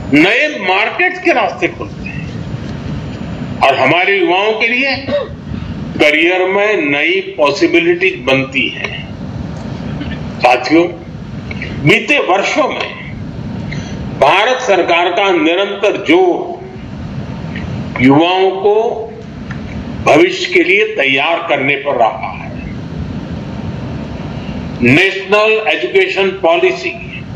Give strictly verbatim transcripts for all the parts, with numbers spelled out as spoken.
नए मार्केट्स के रास्ते खुलते हैं और हमारे युवाओं के लिए करियर में नई पॉसिबिलिटीज बनती हैं। साथियों, बीते वर्षों में भारत सरकार का निरंतर जोर युवाओं को भविष्य के लिए तैयार करने पर रहा है। National education policy,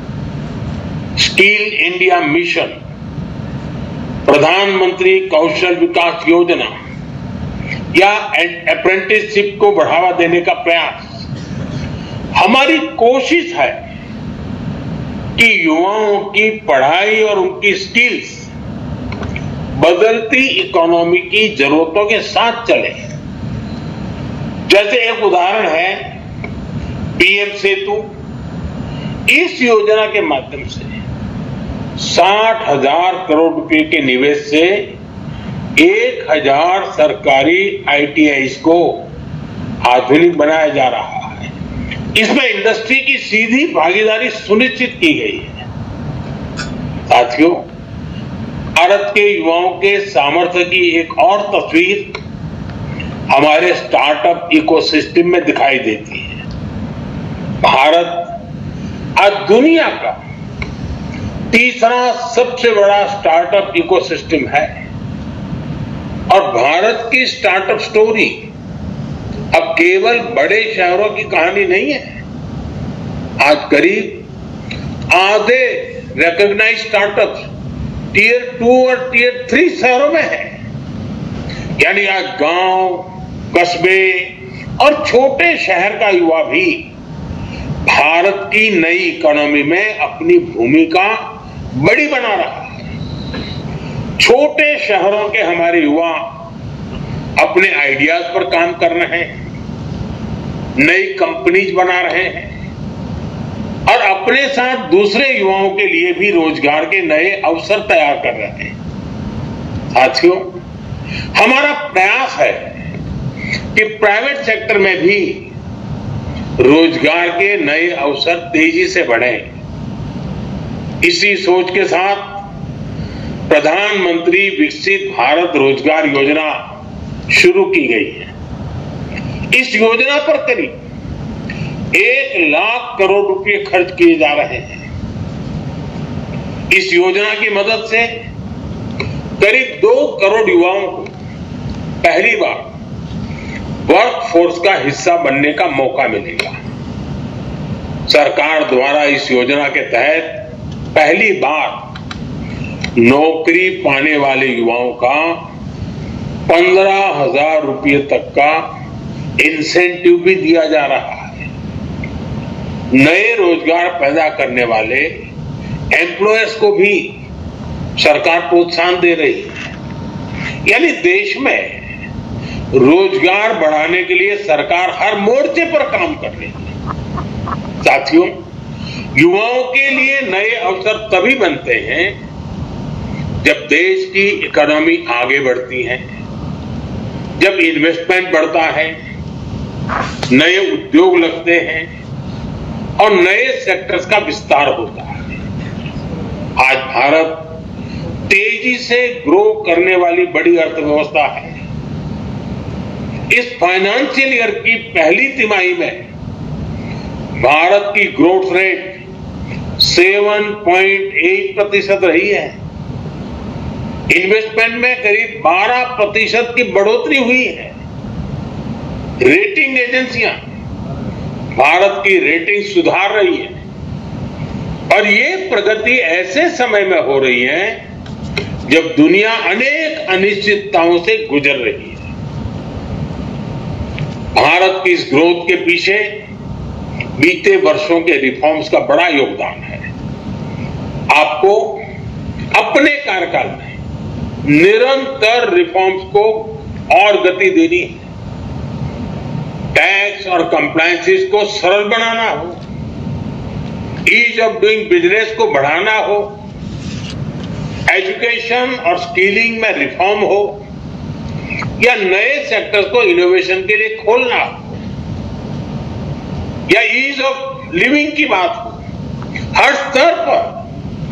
skill India mission, प्रधानमंत्री कौशल विकास योजना या अप्रेंटिसशिप को बढ़ावा देने का प्रयास हमारी कोशिश है कि युवाओं की पढ़ाई और उनकी स्किल्स बदलती इकोनॉमी की जरूरतों के साथ चले। जैसे एक उदाहरण है पीएम सेतु। इस योजना के माध्यम से साठ हजार करोड़ रुपए के निवेश से एक हजार सरकारी आईटीआई को आधुनिक बनाया जा रहा है। इसमें इंडस्ट्री की सीधी भागीदारी सुनिश्चित की गई है। साथियों, भारत के युवाओं के सामर्थ्य की एक और तस्वीर हमारे स्टार्टअप इकोसिस्टम में दिखाई देती है। भारत आज दुनिया का तीसरा सबसे बड़ा स्टार्टअप इकोसिस्टम है और भारत की स्टार्टअप स्टोरी अब केवल बड़े शहरों की कहानी नहीं है। आज करीब आधे रिकॉग्नाइज्ड स्टार्टअप्स टीयर टू और टीयर थ्री शहरों में है। यानी आज गांव, कस्बे और छोटे शहर का युवा भी भारत की नई इकोनॉमी में अपनी भूमिका बड़ी बना रहा है। छोटे शहरों के हमारे युवा अपने आइडियाज पर काम कर रहे हैं, नई कंपनीज बना रहे हैं और अपने साथ दूसरे युवाओं के लिए भी रोजगार के नए अवसर तैयार कर रहे हैं। साथियों, हमारा प्रयास है कि प्राइवेट सेक्टर में भी रोजगार के नए अवसर तेजी से बढ़ें। इसी सोच के साथ प्रधानमंत्री विकसित भारत रोजगार योजना शुरू की गई है। इस योजना पर करीब एक लाख करोड़ रुपए खर्च किए जा रहे हैं। इस योजना की मदद से करीब दो करोड़ युवाओं को पहली बार वर्कफोर्स का हिस्सा बनने का मौका मिलेगा। सरकार द्वारा इस योजना के तहत पहली बार नौकरी पाने वाले युवाओं का पंद्रह हजार रुपये तक का इंसेंटिव भी दिया जा रहा है। नए रोजगार पैदा करने वाले एम्प्लॉयर्स को भी सरकार प्रोत्साहन दे रही है। यानी देश में रोजगार बढ़ाने के लिए सरकार हर मोर्चे पर काम कर रही है। साथियों, युवाओं के लिए नए अवसर तभी बनते हैं जब देश की इकोनॉमी आगे बढ़ती है, जब इन्वेस्टमेंट बढ़ता है, नए उद्योग लगते हैं और नए सेक्टर्स का विस्तार होता है। आज भारत तेजी से ग्रो करने वाली बड़ी अर्थव्यवस्था है। इस फाइनेंशियल ईयर की पहली तिमाही में भारत की ग्रोथ रेट सात पॉइंट आठ प्रतिशत रही है। इन्वेस्टमेंट में करीब बारह प्रतिशत की बढ़ोतरी हुई है। रेटिंग एजेंसियां भारत की रेटिंग सुधार रही है और ये प्रगति ऐसे समय में हो रही है जब दुनिया अनेक अनिश्चितताओं से गुजर रही है। भारत की इस ग्रोथ के पीछे बीते वर्षों के रिफॉर्म्स का बड़ा योगदान है। आपको अपने कार्यकाल में निरंतर रिफॉर्म्स को और गति देनी है। टैक्स और कंप्लायंसेस को सरल बनाना हो, ईज ऑफ डूइंग बिजनेस को बढ़ाना हो, एजुकेशन और स्किलिंग में रिफॉर्म हो या नए सेक्टर्स को इनोवेशन के लिए खोलना हो या ईज ऑफ लिविंग की बात हो, हर स्तर पर